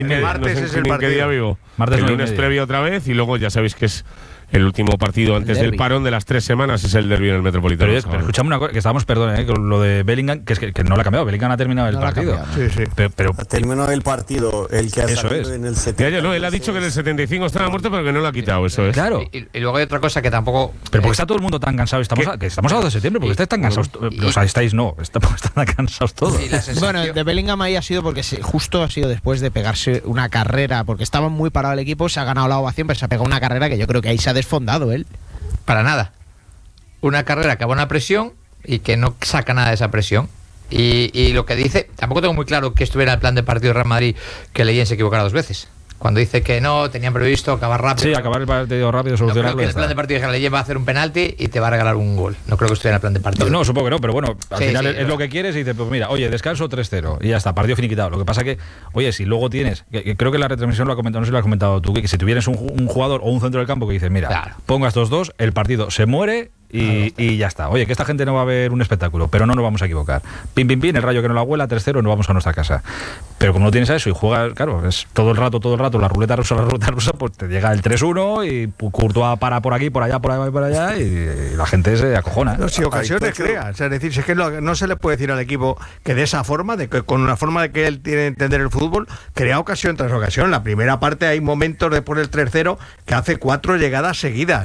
El martes es el partido. ¿Qué día vivo? Martes el lunes previo otra vez y luego ya sabéis que es el último partido antes del parón de las 3 semanas, es el derbi en el Metropolitano. Pero escuchame una cosa, que estábamos, perdón, con lo de Bellingham, que es que no lo ha cambiado. Bellingham ha terminado el partido. Sí. Pero terminó el partido, el que ha salido en el 75. No, él ha dicho que en el 75 estaba muerto, pero que no lo ha quitado, eso es. Claro. Y luego hay otra cosa que tampoco... Pero porque está todo el mundo tan cansado. Estamos a 2 de septiembre, porque estáis tan cansados. O sea, están cansados todos. Bueno, de Bellingham ahí ha sido porque justo ha sido después de pegarse una carrera, porque estaba muy parado el equipo, se ha ganado la ovación, pero se ha pegado una carrera que yo creo que ahí se ha desfondado él. Para nada. Una carrera que va a una presión y que no saca nada de esa presión. Y lo que dice, tampoco tengo muy claro que estuviera en el plan de partido Real Madrid, que Leyen se equivocara 2 veces. Cuando dice que no, tenían previsto acabar rápido. Sí, acabar el partido rápido, solucionarlo. No creo que el plan de partido de Leyen va a hacer un penalti y te va a regalar un gol. No creo que estuviera en el plan de partido. No, supongo que no, pero bueno, al final es lo que quieres y dices, pues mira, oye, descanso 3-0 y ya está, partido finiquitado. Lo que pasa que, oye, si luego tienes, que creo que la retransmisión lo ha comentado, no sé si lo has comentado tú, que si tuvieras un jugador o un centro del campo que dices, mira, ponga estos dos, el partido se muere y ya está. Oye, que esta gente no va a ver un espectáculo, pero no nos vamos a equivocar. Pim, pim, pim, el Rayo que no la huela, 3-0, nos vamos a nuestra casa. Pero como no tienes a eso y juegas, claro, es todo el rato, la ruleta rusa, pues te llega el 3-1 y Courtois para por aquí, por allá y la gente se acojona. No, si ocasiones crea, es decir, si es que no se le puede decir al equipo que de esa forma, con una forma de que él tiene que entender el fútbol, crea ocasión tras ocasión. En la primera parte hay momentos después del 3-0 que hace 4 llegadas seguidas.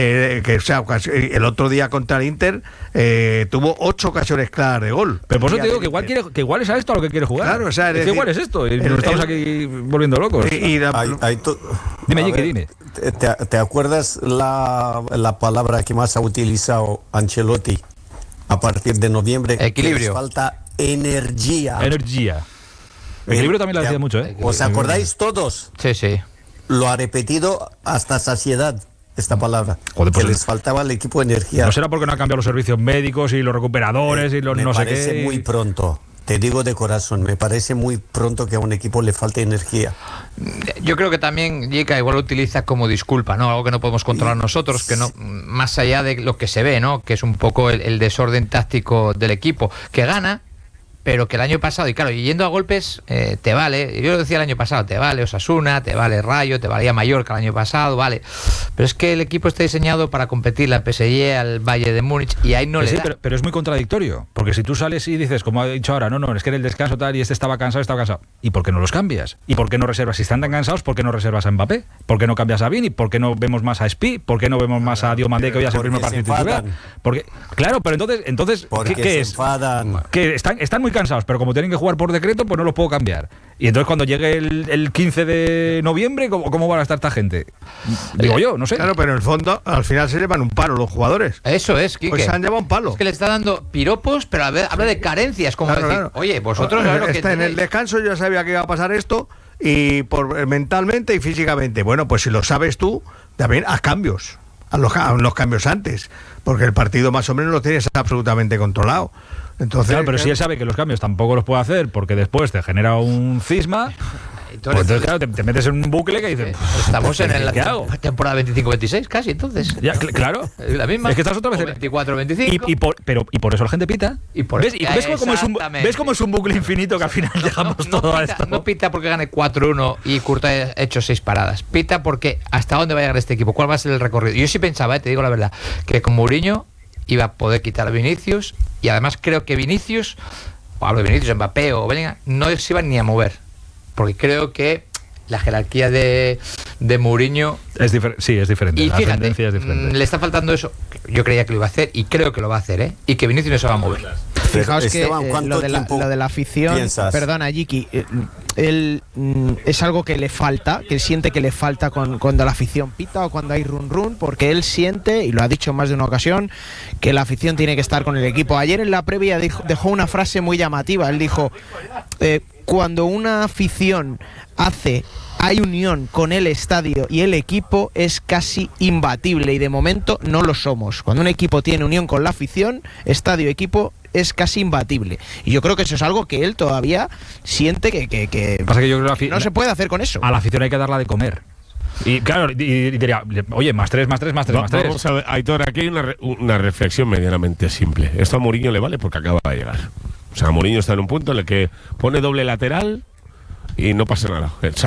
El otro día contra el Inter tuvo 8 ocasiones claras de gol. Pero por eso te digo que igual es a esto a lo que quiere jugar. Claro, o sea, es que igual es esto y nos estamos aquí volviendo locos. Dime, Jiki, dime. ¿Te acuerdas la palabra que más ha utilizado Ancelotti a partir de noviembre? Equilibrio. Falta energía. Equilibrio también lo decía mucho, ¿eh? ¿Os acordáis todos? Sí. Lo ha repetido hasta saciedad esta palabra. Joder, pues que les faltaba al equipo energía. No será porque no han cambiado los servicios médicos y los recuperadores y los no sé qué. Me parece muy pronto. Te digo de corazón, me parece muy pronto que a un equipo le falte energía. Yo creo que también Jica igual lo utiliza como disculpa, ¿no? Algo que no podemos controlar nosotros, que no, más allá de lo que se ve, ¿no? Que es un poco el desorden táctico del equipo, que gana, pero que el año pasado, y claro, yendo a golpes, te vale, yo lo decía el año pasado, te vale Osasuna, te vale Rayo, te valía Mallorca el año pasado, vale, pero es que el equipo está diseñado para competir la PSG al Bayern de Múnich y ahí no le da. Pero es muy contradictorio, porque si tú sales y dices, como ha dicho ahora, no, es que en el descanso tal y este estaba cansado, ¿y por qué no los cambias? ¿Y por qué no reservas? Si están tan cansados, ¿por qué no reservas a Mbappé? ¿Por qué no cambias a Vini? ¿Por qué no vemos más a Spi? ¿Por qué no vemos más a Diomandé, que hoy es el primer partido titular? Porque, claro, pero entonces ¿qué es? Que están muy cansados, pero como tienen que jugar por decreto, pues no los puedo cambiar. Y entonces cuando llegue el 15 de noviembre, ¿cómo van a estar esta gente? Digo yo, no sé. Claro, pero en el fondo, al final se llevan un palo los jugadores. Eso es, Quique. Pues se han llevado un palo. Es que le está dando piropos, pero habla de carencias, como decir, oye, vosotros sabéis lo que en el descanso yo sabía que iba a pasar esto, y mentalmente y físicamente. Bueno, pues si lo sabes tú, también haz cambios. Haz los cambios antes, porque el partido más o menos lo tienes absolutamente controlado. Entonces, claro, pero si él sabe que los cambios tampoco los puede hacer porque después te genera un cisma, entonces claro, te metes en un bucle que dices, estamos en la temporada 25-26 casi, entonces. Ya, claro. La misma. Es que estás otra vez 24-25. Y por eso la gente pita. ¿Ves cómo es un bucle infinito que al final llegamos todo a esto? No pita porque gane 4-1 y Courtois ha hecho 6 paradas. Pita porque hasta dónde va a llegar este equipo, cuál va a ser el recorrido. Yo sí pensaba, te digo la verdad, que con Mourinho iba a poder quitar a Vinicius, y además creo que Vinicius, o hablo de Vinicius, Mbappé o Bellingham, no se iban ni a mover, porque creo que la jerarquía de Mourinho es diferente. Y la fíjate, tendencia es diferente. Le está faltando eso. Yo creía que lo iba a hacer y creo que lo va a hacer, y que Vinicius no se va a mover. Fijaos Esteban, que lo de la afición, piensas? Perdona, Jiki, él es algo que le falta, que siente que le falta cuando la afición pita o cuando hay run, porque él siente, y lo ha dicho en más de una ocasión, que la afición tiene que estar con el equipo. Ayer en la previa dejó una frase muy llamativa. Él dijo, cuando una afición hay unión con el estadio y el equipo, es casi imbatible, y de momento no lo somos. Cuando un equipo tiene unión con la afición, estadio-equipo, es casi imbatible. Y yo creo que eso es algo que él todavía siente que pasa que yo creo no se puede hacer con eso. A la afición hay que darla de comer. Y claro, y diría, oye, más tres. Vamos a ver, Aitor, aquí hay una reflexión medianamente simple. Esto a Mourinho le vale porque acaba de llegar. O sea, Mourinho está en un punto en el que pone doble lateral y no pasa nada.